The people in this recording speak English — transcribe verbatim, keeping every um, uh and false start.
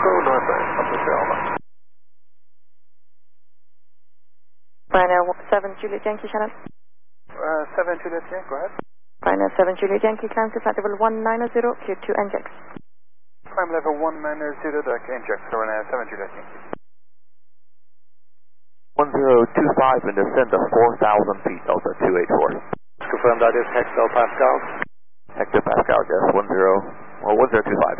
Echo Northwest, up to Alma. Ryanair seven Juliet Yankee Shannon. Uh, seven Juliet Yankee, go ahead. Ryanair seven Juliet Yankee, climb to flight level one nine zero, clear to N J X. Climb level one nine zero, direct N J X, Ryanair seven Juliet Yankee. one zero two five and descend to four thousand feet, Delta two eight four. Confirm that is Hector Pascal. Hector Pascal, yes, one zero, well, one zero two five.